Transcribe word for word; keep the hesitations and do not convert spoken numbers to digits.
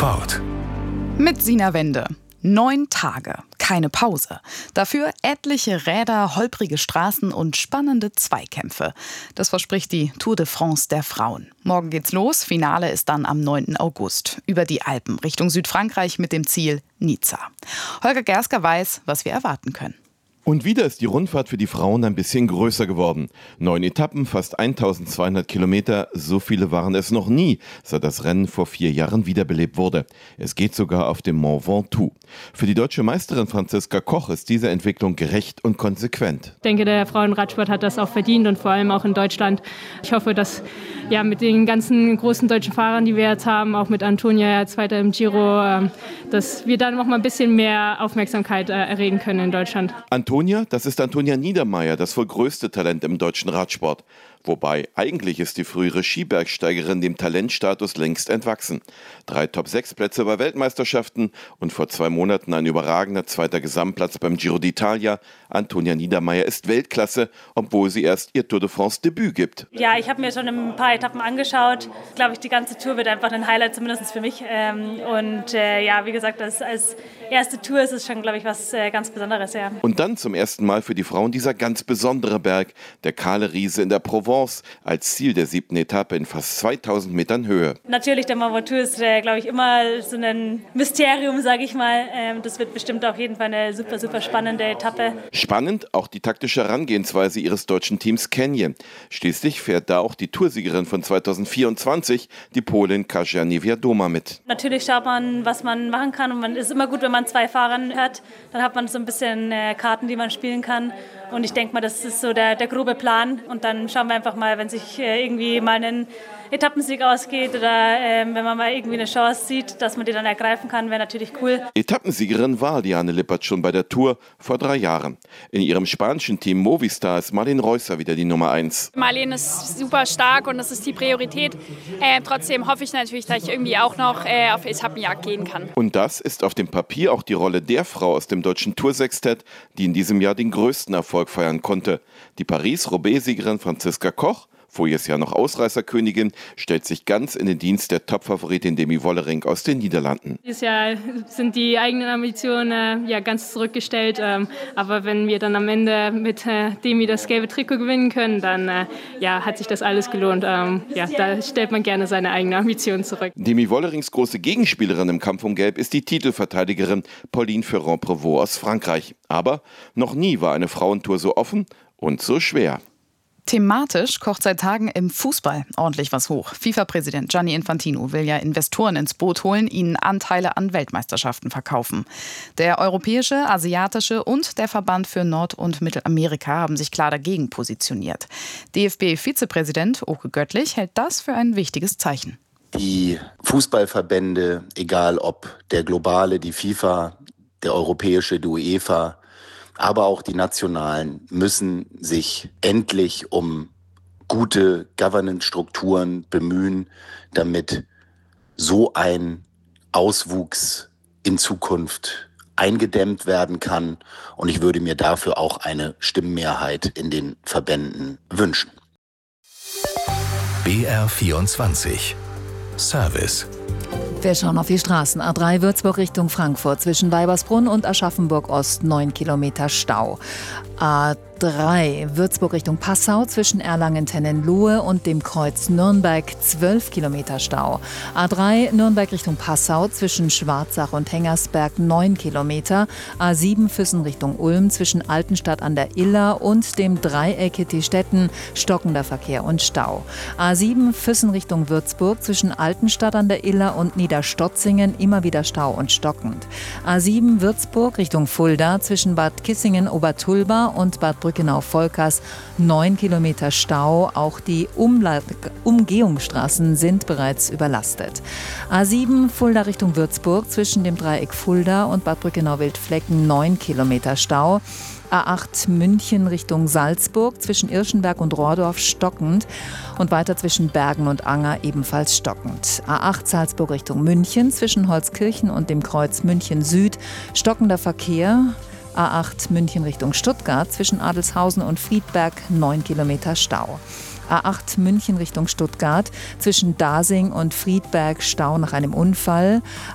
Sport. Mit Sina Wende. Neun Tage, keine Pause. Dafür etliche Räder, holprige Straßen und spannende Zweikämpfe. Das verspricht die Tour de France der Frauen. Morgen geht's los, Finale ist dann am neunten August. Über die Alpen Richtung Südfrankreich mit dem Ziel Nizza. Holger Gersker weiß, was wir erwarten können. Und wieder ist die Rundfahrt für die Frauen ein bisschen größer geworden. Neun Etappen, fast eintausendzweihundert Kilometer, so viele waren es noch nie, seit das Rennen vor vier Jahren wiederbelebt wurde. Es geht sogar auf dem Mont Ventoux. Für die deutsche Meisterin Franziska Koch ist diese Entwicklung gerecht und konsequent. Ich denke, der Frauenradsport hat das auch verdient und vor allem auch in Deutschland. Ich hoffe, dass ja, mit den ganzen großen deutschen Fahrern, die wir jetzt haben, auch mit Antonia, Zweiter im Giro, dass wir dann noch mal ein bisschen mehr Aufmerksamkeit erregen können in Deutschland. Antonia, das ist Antonia Niedermaier, das wohl größte Talent im deutschen Radsport. Wobei, eigentlich ist die frühere Skibergsteigerin dem Talentstatus längst entwachsen. Drei Top sechs Plätze bei Weltmeisterschaften und vor zwei Monaten ein überragender zweiter Gesamtplatz beim Giro d'Italia. Antonia Niedermaier ist Weltklasse, obwohl sie erst ihr Tour de France Debüt gibt. Ja, ich habe mir schon ein paar Etappen angeschaut. Ich glaube, die ganze Tour wird einfach ein Highlight, zumindest für mich. Und äh, ja, wie gesagt, als, als erste Tour ist es schon, glaube ich, was äh, ganz Besonderes. Ja. Und dann zum ersten Mal für die Frauen dieser ganz besondere Berg, der Kahle Riese in der Provence, als Ziel der siebten Etappe in fast zweitausend Metern Höhe. Natürlich, der Mont Ventoux ist, äh, glaube ich, immer so ein Mysterium, sage ich mal. Ähm, das wird bestimmt auf jeden Fall eine super, super spannende Etappe. Spannend auch die taktische Herangehensweise ihres deutschen Teams Canyon. Schließlich fährt da auch die Toursiegerin von zweitausendvierundzwanzig, die Polin Kasia Niewiadoma, mit. Natürlich schaut man, was man machen kann. Und es ist immer gut, wenn man zwei Fahrern hört. Dann hat man so ein bisschen äh, Karten, die man spielen kann. Und ich denke mal, das ist so der, der grobe Plan. Und dann schauen wir einfach mal, wenn sich äh, irgendwie mal ein Etappensieg ausgeht oder äh, wenn man mal irgendwie eine Chance sieht, dass man die dann ergreifen kann, wäre natürlich cool. Etappensiegerin war Liane Lippert schon bei der Tour vor drei Jahren. In ihrem spanischen Team Movistar ist Marlene Reusser wieder die Nummer eins. Marlene ist super stark und das ist die Priorität. Äh, trotzdem hoffe ich natürlich, dass ich irgendwie auch noch äh, auf Etappenjagd gehen kann. Und das ist auf dem Papier auch die Rolle der Frau aus dem deutschen Toursextett, die in diesem Jahr den größten Erfolg feiern konnte. Die Paris-Roubaix-Siegerin Franziska Koch, voriges Jahr noch Ausreißerkönigin, stellt sich ganz in den Dienst der Topfavoritin Demi Wollering aus den Niederlanden. Dieses Jahr sind die eigenen Ambitionen äh, ja, ganz zurückgestellt. Ähm, aber wenn wir dann am Ende mit äh, Demi das gelbe Trikot gewinnen können, dann äh, ja, hat sich das alles gelohnt. Ähm, ja, da stellt man gerne seine eigenen Ambitionen zurück. Demi Wollerings große Gegenspielerin im Kampf um Gelb ist die Titelverteidigerin Pauline Ferrand-Prévot aus Frankreich. Aber noch nie war eine Frauentour so offen und so schwer. Thematisch kocht seit Tagen im Fußball ordentlich was hoch. FIFA-Präsident Gianni Infantino will ja Investoren ins Boot holen, ihnen Anteile an Weltmeisterschaften verkaufen. Der europäische, asiatische und der Verband für Nord- und Mittelamerika haben sich klar dagegen positioniert. D F B-Vizepräsident Oke Göttlich hält das für ein wichtiges Zeichen. Die Fußballverbände, egal ob der globale, die FIFA, der europäische, die UEFA, aber auch die nationalen, müssen sich endlich um gute Governance-Strukturen bemühen, damit so ein Auswuchs in Zukunft eingedämmt werden kann. Und ich würde mir dafür auch eine Stimmenmehrheit in den Verbänden wünschen. B R vierundzwanzig Service. Wir schauen auf die Straßen. A drei Würzburg Richtung Frankfurt. Zwischen Weibersbrunn und Aschaffenburg Ost neun Kilometer Stau. A drei Würzburg Richtung Passau. Zwischen Erlangen-Tennenlohe und dem Kreuz Nürnberg zwölf Kilometer Stau. A drei Nürnberg Richtung Passau. Zwischen Schwarzach und Hengersberg neun Kilometer. A sieben Füssen Richtung Ulm. Zwischen Altenstadt an der Iller und dem Dreieck Hittstetten stockender Verkehr und Stau. A sieben Füssen Richtung Würzburg. Zwischen Altenstadt an der Iller und Niederstotzingen immer wieder Stau und stockend. A sieben Würzburg Richtung Fulda. Zwischen Bad Kissingen-Obertulba und Bad Brückenau-Volkers neun Kilometer Stau. Auch die Umla- Umgehungsstraßen sind bereits überlastet. A sieben Fulda Richtung Würzburg zwischen dem Dreieck Fulda und Bad Brückenau-Wildflecken neun Kilometer Stau. A acht München Richtung Salzburg zwischen Irschenberg und Rohrdorf stockend und weiter zwischen Bergen und Anger ebenfalls stockend. A acht Salzburg Richtung München zwischen Holzkirchen und dem Kreuz München Süd stockender Verkehr. A acht München Richtung Stuttgart zwischen Adelshausen und Friedberg neun Kilometer Stau. A acht München Richtung Stuttgart zwischen Dasing und Friedberg Stau nach einem Unfall.